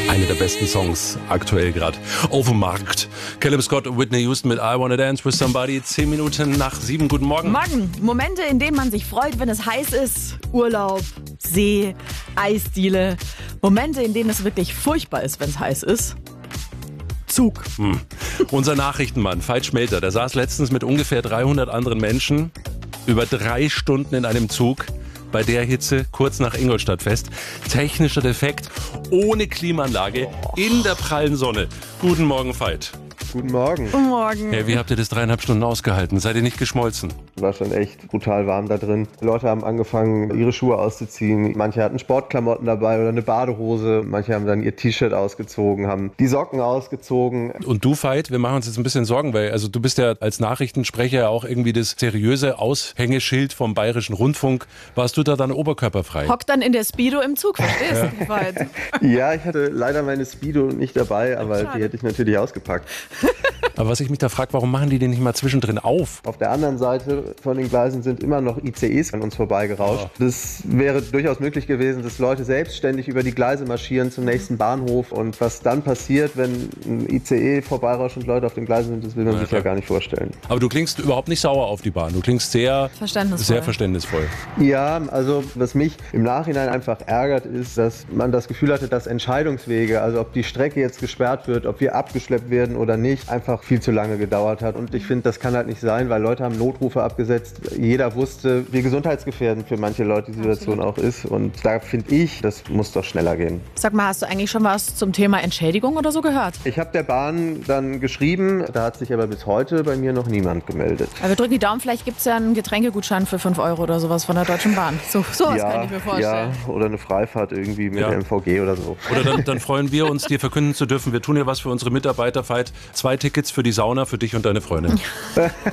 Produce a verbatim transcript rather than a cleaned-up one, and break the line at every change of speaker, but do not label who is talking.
Eine der besten Songs aktuell gerade auf dem Markt. Callum Scott und Whitney Houston mit I Wanna Dance with Somebody. Zehn Minuten nach sieben. Guten Morgen.
Morgen. Momente, in denen man sich freut, wenn es heiß ist. Urlaub, See, Eisdiele. Momente, in denen es wirklich furchtbar ist, wenn es heiß ist. Zug.
Hm. Unser Nachrichtenmann, Veit Schmelter, der saß letztens mit ungefähr dreihundert anderen Menschen über drei Stunden in einem Zug. Bei der Hitze kurz nach Ingolstadt fest. Technischer Defekt, ohne Klimaanlage, in der prallen Sonne. Guten Morgen, Veit.
Guten Morgen.
Guten Morgen.
Ja, wie habt ihr das dreieinhalb Stunden ausgehalten? Seid ihr nicht geschmolzen?
War schon echt brutal warm da drin. Die Leute haben angefangen, ihre Schuhe auszuziehen. Manche hatten Sportklamotten dabei oder eine Badehose. Manche haben dann ihr T-Shirt ausgezogen, haben die Socken ausgezogen.
Und du, Veit, wir machen uns jetzt ein bisschen Sorgen, weil also du bist ja als Nachrichtensprecher ja auch irgendwie das seriöse Aushängeschild vom Bayerischen Rundfunk. Warst du da dann oberkörperfrei?
Hockt dann in der Speedo im Zug, verstehst du, Veit?
Ja, ich hatte leider meine Speedo nicht dabei, aber
Schade.
die hätte ich natürlich ausgepackt.
Aber was ich mich da frage, warum machen die den nicht mal zwischendrin auf?
Auf der anderen Seite von den Gleisen sind immer noch I C Es an uns vorbeigerauscht.
Oh.
Das wäre durchaus möglich gewesen, dass Leute selbstständig über die Gleise marschieren zum nächsten Bahnhof. Und was dann passiert, wenn ein I C E vorbeirauscht und Leute auf den Gleisen sind, das will man
Ja,
sich
klar.
ja gar nicht vorstellen.
Aber du klingst überhaupt nicht sauer auf die Bahn. Du klingst sehr
Verständnisvoll.
sehr verständnisvoll.
Ja, also was mich im Nachhinein einfach ärgert, ist, dass man das Gefühl hatte, dass Entscheidungswege, also ob die Strecke jetzt gesperrt wird, ob wir abgeschleppt werden oder nicht, einfach viel zu lange gedauert hat. Und ich finde, das kann halt nicht sein, weil Leute haben Notrufe abgesetzt. Jeder wusste, wie gesundheitsgefährdend für manche Leute die Situation auch ist. Und da finde ich, das muss doch schneller gehen.
Sag mal, hast du eigentlich schon was zum Thema Entschädigung oder so gehört?
Ich habe der Bahn dann geschrieben, da hat sich aber bis heute bei mir noch niemand gemeldet.
Aber wir drücken die Daumen, vielleicht gibt es ja einen Getränkegutschein für fünf Euro oder sowas von der Deutschen Bahn. So, sowas
ja,
kann ich mir vorstellen.
ja, oder eine Freifahrt irgendwie mit
Ja.
der M V G oder so.
Oder dann, dann freuen wir uns, dir verkünden zu dürfen, wir tun ja was für unsere Mitarbeiter, Veit. Zwei Tickets für die Sauna für dich und deine Freundin.